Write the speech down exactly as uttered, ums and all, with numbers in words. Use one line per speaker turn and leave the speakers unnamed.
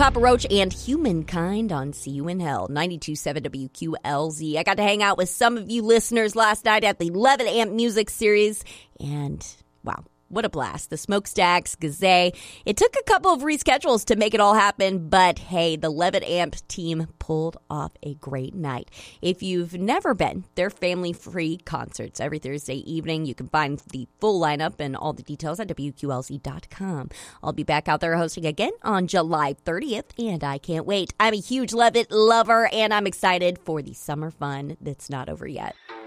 Papa Roach and Humankind on See You in Hell, ninety-two point seven W Q L Z. I got to hang out with some of you listeners last night at the Levitt Amp Music Series, and wow. What a blast. The Smokestacks, Gazay. It took a couple of reschedules to make it all happen, but hey, the Levitt Amp team pulled off a great night. If you've never been, they're family-free concerts every Thursday evening. You can find the full lineup and all the details at W Q L Z dot com. I'll be back out there hosting again on July thirtieth, and I can't wait. I'm a huge Levitt lover, and I'm excited for the summer fun that's not over yet.